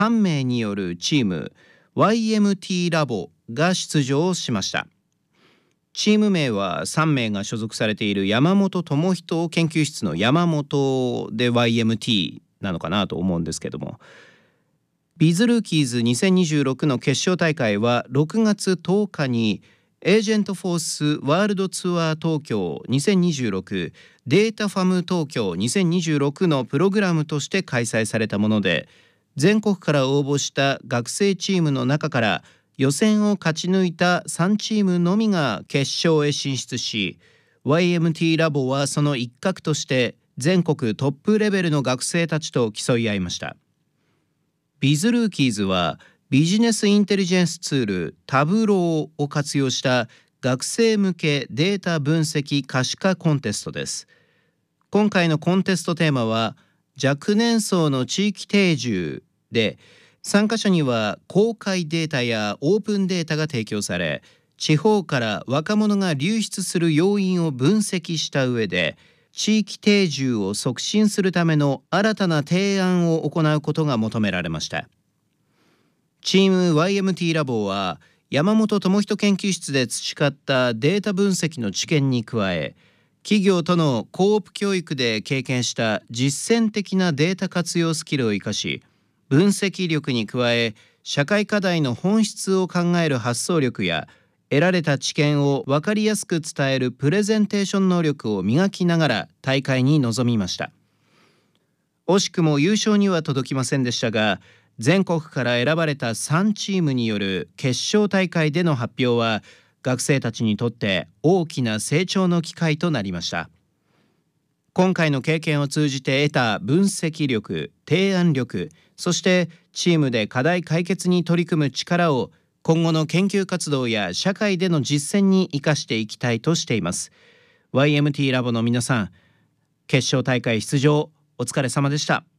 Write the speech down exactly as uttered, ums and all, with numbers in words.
さんめいによるチーム ワイエムティー ラボが出場しました。チーム名はさんめいが所属されている山本智人研究室の山本で ワイエムティー なのかなと思うんですけども、ビズルーキーズにせんにじゅうろくの決勝大会はろくがつとおかにエージェントフォースワールドツアー東京にせんにじゅうろくデータファム東京にせんにじゅうろくのプログラムとして開催されたもので、全国から応募した学生チームの中から予選を勝ち抜いたさんチームのみが決勝へ進出し、 ワイエムティー ラボはその一角として全国トップレベルの学生たちと競い合いました。ビズルーキーズはビジネスインテリジェンスツールタブローを活用した学生向けデータ分析可視化コンテストです。今回のコンテストテーマは若年層の地域定住で、参加者には公開データやオープンデータが提供され、地方から若者が流出する要因を分析した上で地域定住を促進するための新たな提案を行うことが求められました。チーム ワイエムティー ラボは山本智人研究室で培ったデータ分析の知見に加え、企業とのコープ教育で経験した実践的なデータ活用スキルを生かし、分析力に加え社会課題の本質を考える発想力や得られた知見を分かりやすく伝えるプレゼンテーション能力を磨きながら大会に臨みました。惜しくも優勝には届きませんでしたが、全国から選ばれたさんチームによる決勝大会での発表は学生たちにとって大きな成長の機会となりました。今回の経験を通じて得た分析力、提案力、そしてチームで課題解決に取り組む力を今後の研究活動や社会での実践に生かしていきたいとしています。 ワイエムティー ラボの皆さん、決勝大会出場お疲れ様でした。